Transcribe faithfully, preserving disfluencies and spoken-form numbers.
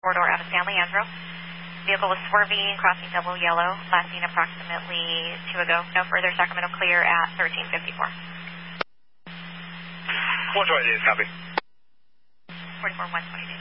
corridor out of San Leandro. Vehicle was swerving, crossing double yellow, last seen approximately two ago. No further. Sacramento clear at thirteen fifty-four. one twenty is copy. forty-four one twenty.